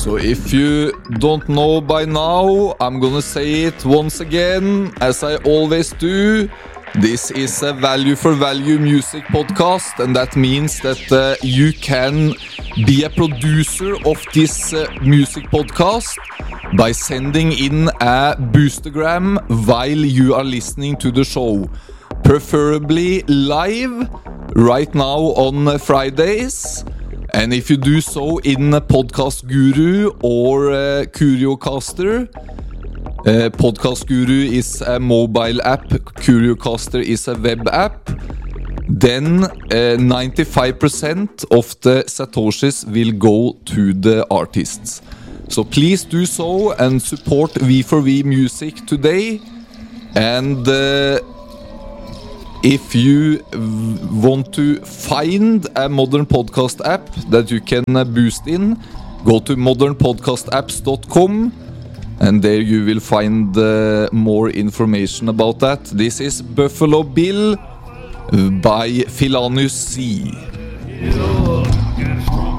So if you don't know by now, I'm gonna say it once again, as I always do. This is a value for value music podcast, and that means that you can be a producer of this music podcast by sending in a boostergram while you are listening to the show. Preferably live, right now on Fridays. And if you do so in Podcast Guru or Curiocaster, Podcast Guru is a mobile app, Curiocaster is a web app, then 95% of the Satoshis will go to the artists. So please do so and support V4V music today. And if you want to find a modern podcast app that you can boost in, go to modernpodcastapps.com and there you will find more information about that. This is Buffalo Bill by Philanus C.